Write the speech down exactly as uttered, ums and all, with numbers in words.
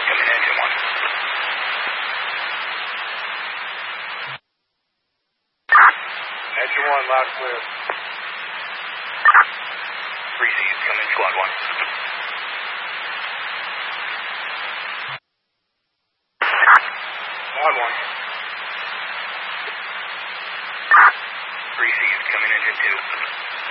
come in engine one. Engine one, loud clear. Three C's, come in squad one. Squad one. Three C's, come in engine two.